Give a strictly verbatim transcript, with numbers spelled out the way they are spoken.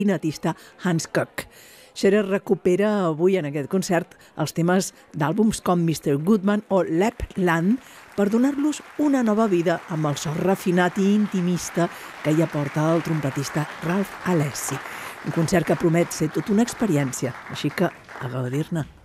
clarinetista Hans Koch. Scherer recupera avui en aquest concert els temes d'àlbums com mister Goodman o Lapland per donar-los una nova vida amb el so refinat i intimista que hi aporta el trompetista Ralph Alessi. Un concert que promet ser tota una experiència, així que a gaudir-ne.